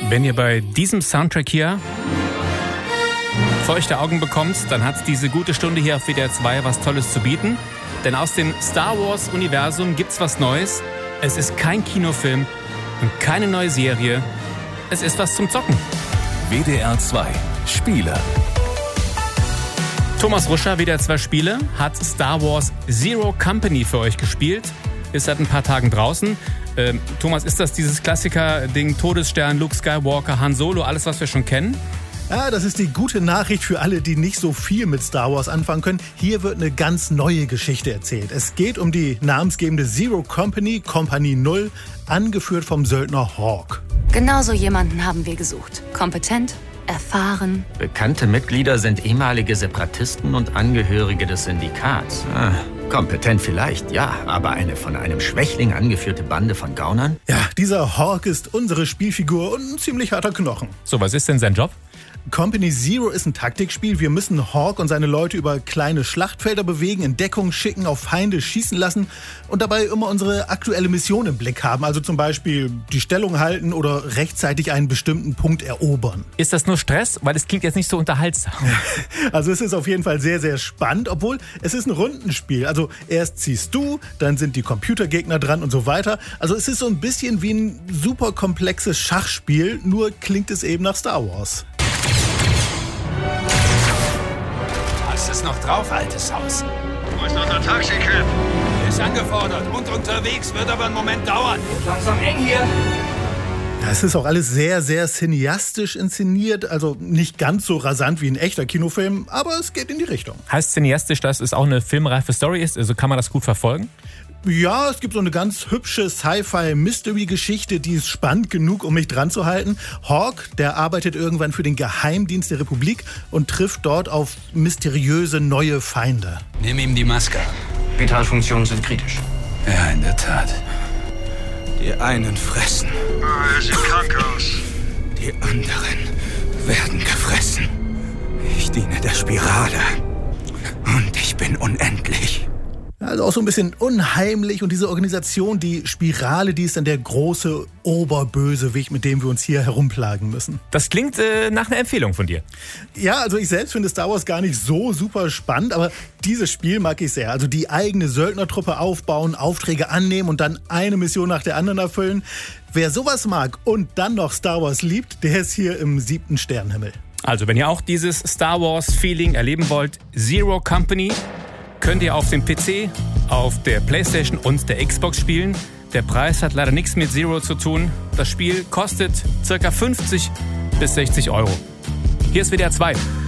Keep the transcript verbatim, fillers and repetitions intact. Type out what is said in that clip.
Wenn ihr bei diesem Soundtrack hier feuchte Augen bekommt, dann hat diese gute Stunde hier auf W D R zwei was Tolles zu bieten. Denn aus dem Star Wars-Universum gibt's was Neues. Es ist kein Kinofilm und keine neue Serie. Es ist was zum Zocken. W D R zwei Spiele. Thomas Ruscher, W D R zwei Spiele, hat Star Wars Zero Company für euch gespielt. Ist seit ein paar Tagen draußen. Ähm, Thomas, ist das dieses Klassiker-Ding Todesstern, Luke Skywalker, Han Solo, alles, was wir schon kennen? Ja, das ist die gute Nachricht für alle, die nicht so viel mit Star Wars anfangen können. Hier wird eine ganz neue Geschichte erzählt. Es geht um die namensgebende Zero Company, Kompanie Null, angeführt vom Söldner Hawk. Genau so jemanden haben wir gesucht. Kompetent, erfahren. Bekannte Mitglieder sind ehemalige Separatisten und Angehörige des Syndikats. Ah, kompetent vielleicht, ja, aber eine von einem Schwächling angeführte Bande von Gaunern? Ja, dieser Hawk ist unsere Spielfigur und ein ziemlich harter Knochen. So, was ist denn sein Job? Company Zero ist ein Taktikspiel. Wir müssen Hawk und seine Leute über kleine Schlachtfelder bewegen, in Deckung schicken, auf Feinde schießen lassen und dabei immer unsere aktuelle Mission im Blick haben. Also zum Beispiel die Stellung halten oder rechtzeitig einen bestimmten Punkt erobern. Ist das nur Stress? Weil es klingt jetzt nicht so unterhaltsam. Also es ist auf jeden Fall sehr, sehr spannend, obwohl es ist ein Rundenspiel. Also erst ziehst du, dann sind die Computergegner dran und so weiter. Also es ist so ein bisschen wie ein super komplexes Schachspiel, nur klingt es eben nach Star Wars. Hast es noch drauf, altes Haus? Wo ist unser Taxi-Cab? Ist angefordert und unterwegs, wird aber einen Moment dauern. Langsam eng hier. Ja, es ist auch alles sehr, sehr cineastisch inszeniert. Also nicht ganz so rasant wie ein echter Kinofilm, aber es geht in die Richtung. Heißt cineastisch, dass es auch eine filmreife Story ist? Also kann man das gut verfolgen? Ja, es gibt so eine ganz hübsche Sci-Fi-Mystery-Geschichte, die ist spannend genug, um mich dran zu halten. Hawk, der arbeitet irgendwann für den Geheimdienst der Republik und trifft dort auf mysteriöse neue Feinde. Nimm ihm die Maske ab. Vitalfunktionen sind kritisch. Ja, in der Tat. Die einen fressen. Ah, er sieht krank aus. Die anderen werden gefressen. Ich diene der Spirale. Und ich bin unendlich. Also auch so ein bisschen unheimlich und diese Organisation, die Spirale, die ist dann der große Oberbösewicht, mit dem wir uns hier herumplagen müssen. Das klingt äh, nach einer Empfehlung von dir. Ja, also ich selbst finde Star Wars gar nicht so super spannend, aber dieses Spiel mag ich sehr. Also die eigene Söldnertruppe aufbauen, Aufträge annehmen und dann eine Mission nach der anderen erfüllen. Wer sowas mag und dann noch Star Wars liebt, der ist hier im siebten Sternenhimmel. Also wenn ihr auch dieses Star Wars-Feeling erleben wollt, Zero Company könnt ihr auf dem P C, auf der PlayStation und der Xbox spielen. Der Preis hat leider nichts mit Zero zu tun. Das Spiel kostet ca. fünfzig bis sechzig Euro. Hier ist W D R zwei.